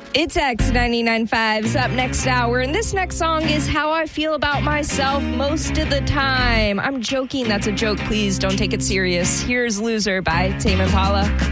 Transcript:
It's X99.5's up next hour, and this next song is how I feel about myself most of the time. I'm joking. That's a joke. Please don't take it serious. Here's Loser by Tame Impala.